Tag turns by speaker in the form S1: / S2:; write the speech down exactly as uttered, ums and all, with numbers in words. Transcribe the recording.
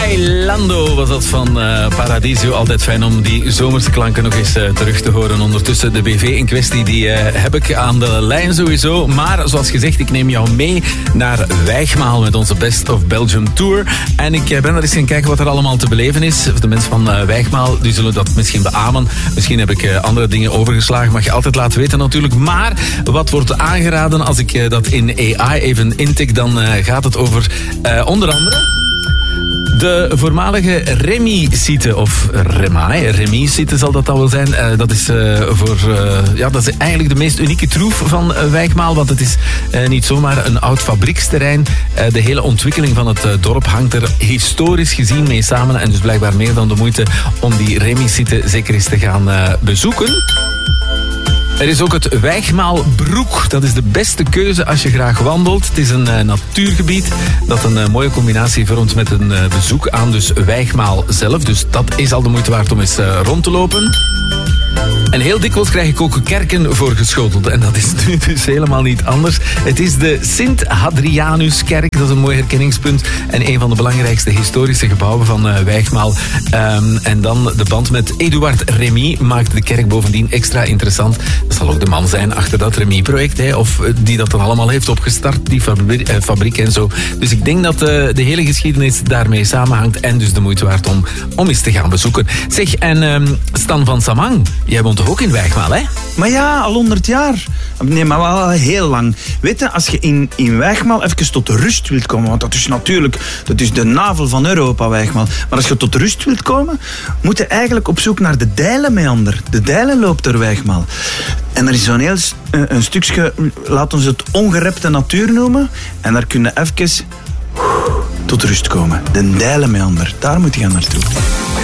S1: Bailando was dat van uh, Paradiso. Altijd fijn om die zomerse klanken nog eens uh, terug te horen. Ondertussen de B V in kwestie, die uh, heb ik aan de lijn sowieso. Maar zoals gezegd, ik neem jou mee naar Wijgmaal met onze Best of Belgium Tour. En ik uh, ben er eens gaan kijken wat er allemaal te beleven is. De mensen van uh, Wijgmaal, die zullen dat misschien beamen. Misschien heb ik uh, andere dingen overgeslagen. Mag je altijd laten weten natuurlijk. Maar wat wordt aangeraden als ik uh, dat in A I even intik, dan uh, gaat het over uh, onder andere de voormalige Remy-site, of Rema, Remy-site zal dat al wel zijn. Uh, dat is uh, voor, uh, ja, dat is eigenlijk de meest unieke troef van uh, Wijgmaal, want het is uh, niet zomaar een oud fabrieksterrein. Uh, de hele ontwikkeling van het uh, dorp hangt er historisch gezien mee samen en dus blijkbaar meer dan de moeite om die Remy-site zeker eens te gaan uh, bezoeken. Er is ook het Wijgmaalbroek. Dat is de beste keuze als je graag wandelt. Het is een uh, natuurgebied dat een uh, mooie combinatie vormt met een uh, bezoek aan dus Wijgmaal zelf. Dus dat is al de moeite waard om eens uh, rond te lopen. En heel dikwijls krijg ik ook kerken voorgeschoteld. En dat is nu dus helemaal niet anders. Het is de Sint-Hadrianuskerk. Dat is een mooi herkenningspunt. En een van de belangrijkste historische gebouwen van uh, Wijgmaal. Um, en dan de band met Eduard Remy maakt de kerk bovendien extra interessant. Dat zal ook de man zijn achter dat Remy-project. Hè, of uh, die dat dan allemaal heeft opgestart. Die fabriek, uh, fabriek en zo. Dus ik denk dat uh, de hele geschiedenis daarmee samenhangt. En dus de moeite waard om, om eens te gaan bezoeken. Zeg, en um, Stan van Samang, jij woont toch ook in Wijgmaal, hè?
S2: Maar ja, al honderd jaar. Nee, maar wel heel lang. Weet je, als je in, in Wijgmaal even tot rust wilt komen, want dat is natuurlijk, dat is de navel van Europa, Wijgmaal. Maar als je tot rust wilt komen, moet je eigenlijk op zoek naar de Dijlenmeander. De Dijlen loopt door Wijgmaal. En er is zo'n heel een, een stukje, laat ons het ongerepte natuur noemen. En daar kun je even tot rust komen. De Dijlenmeander, daar moet je gaan naartoe.